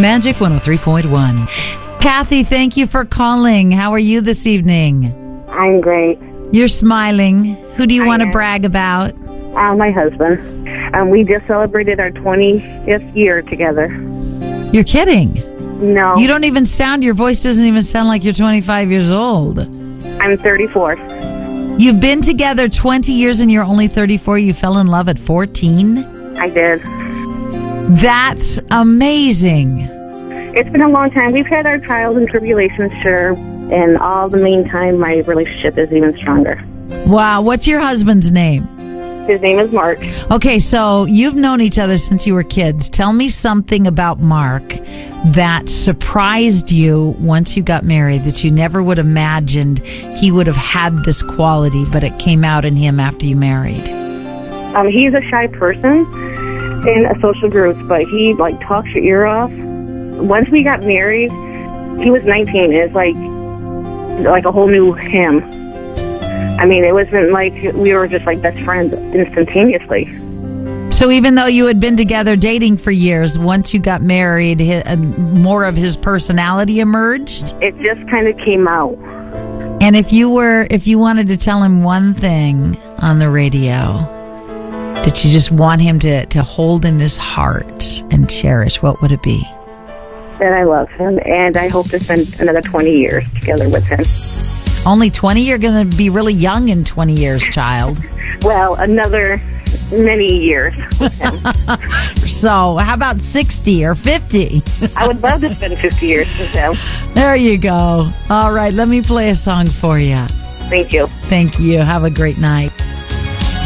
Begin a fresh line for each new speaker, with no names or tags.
Magic 103.1. Kathy, thank you for calling. How are you this evening?
I'm great.
You're smiling. Who do you want to brag about?
My husband. We just celebrated our 20th year together.
You're kidding.
No.
You don't even sound, your voice doesn't even sound like you're 25 years old.
I'm 34.
You've been together 20 years and you're only 34. You fell in love at 14?
I did.
That's amazing.
It's been a long time. We've had our trials and tribulations, sure. And all the meantime, my relationship is even stronger.
Wow. What's your husband's name?
His name is Mark.
Okay, so you've known each other since you were kids. Tell me something about Mark that surprised you once you got married, that you never would have imagined he would have had this quality, but it came out in him after you married.
He's a shy person in a social group, but he talks your ear off. Once we got married, he was 19. It's like a whole new him. I mean, it wasn't like we were just like best friends instantaneously.
So even though you had been together dating for years, once you got married, more of his personality emerged?
It just kind of came out.
And if you wanted to tell him one thing on the radio that you just want him to hold in his heart and cherish, what would it be?
That I love him, and I hope to spend another 20 years together with him.
Only 20? You're going to be really young in 20 years, child.
Well, another many years with him.
So how about 60 or 50?
I would love to spend 50 years with him.
There you go. All right, let me play a song for you.
Thank you.
Thank you. Have a great night.